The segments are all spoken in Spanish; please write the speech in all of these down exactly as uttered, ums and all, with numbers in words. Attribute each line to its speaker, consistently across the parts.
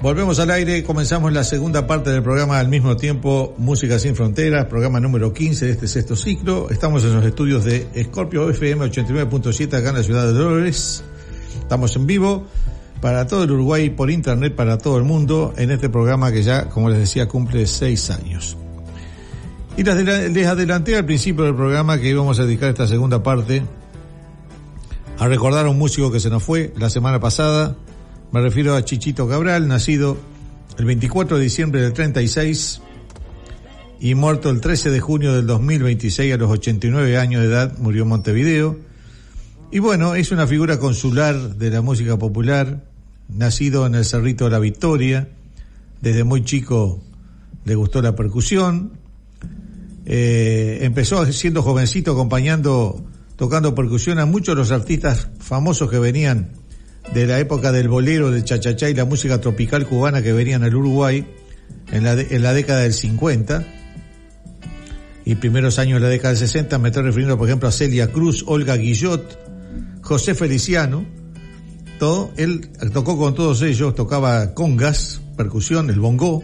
Speaker 1: Volvemos al aire, comenzamos la segunda parte del programa al mismo tiempo, Música Sin Fronteras, programa número quince de este sexto ciclo. Estamos en los estudios de Scorpio F M ochenta y nueve punto siete acá en la ciudad de Dolores. Estamos en vivo para todo el Uruguay, por internet, para todo el mundo, en este programa que ya, como les decía, cumple seis años. Y les adelanté al principio del programa que íbamos a dedicar esta segunda parte a recordar a un músico que se nos fue la semana pasada. Me refiero a Chichito Cabral, nacido el veinticuatro de diciembre del treinta y seis y muerto el trece de junio del dos mil veintiséis a los ochenta y nueve años de edad, murió en Montevideo. Y bueno, es una figura consular de la música popular, nacido en el Cerrito de la Victoria, desde muy chico le gustó la percusión, eh, empezó siendo jovencito acompañando, tocando percusión a muchos de los artistas famosos que venían de la época del bolero, del chachachá y la música tropical cubana que venían al Uruguay en la, de, en la década del cincuenta y primeros años de la década del sesenta. Me estoy refiriendo, por ejemplo, a Celia Cruz, Olga Guillot, José Feliciano. Todo, él tocó con todos ellos, tocaba congas, percusión, el bongó.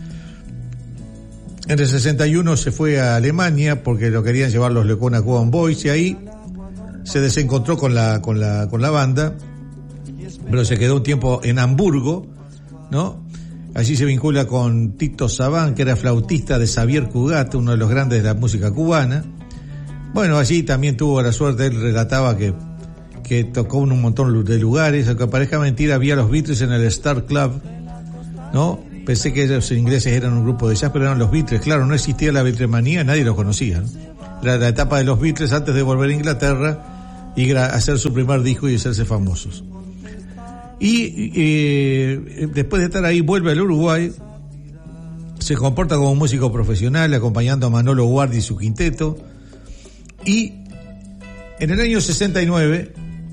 Speaker 1: En el sesenta y uno se fue a Alemania porque lo querían llevar los Lecona Cuban Boys y ahí se desencontró con la, con la, con la banda, pero se quedó un tiempo en Hamburgo, ¿no? Allí se vincula con Tito Sabán, que era flautista de Xavier Cugat, uno de los grandes de la música cubana. Bueno, allí también tuvo la suerte, él relataba que, que tocó en un montón de lugares, aunque parezca mentira, había los Beatles en el Star Club, ¿no? Pensé que los ingleses eran un grupo de jazz, pero eran los Beatles, claro, no existía la Beatlemanía, nadie los conocía, ¿no? Era la etapa de los Beatles antes de volver a Inglaterra y gra- hacer su primer disco y hacerse famosos. Y eh, después de estar ahí vuelve al Uruguay, se comporta como músico profesional acompañando a Manolo Guardi y su quinteto, y en el año sesenta y nueve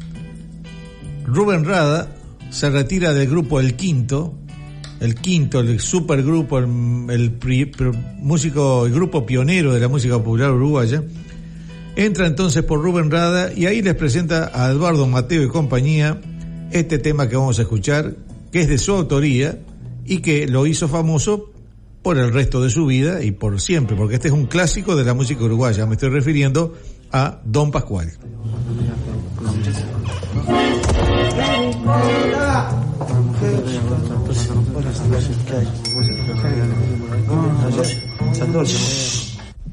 Speaker 1: Rubén Rada se retira del grupo El Quinto, el Quinto, el supergrupo, el, el, pri, el músico, el grupo pionero de la música popular uruguaya. Entra entonces por Rubén Rada y ahí les presenta a Eduardo Mateo y compañía este tema que vamos a escuchar, que es de su autoría y que lo hizo famoso por el resto de su vida y por siempre, porque este es un clásico de la música uruguaya. Me estoy refiriendo a Don Pascual.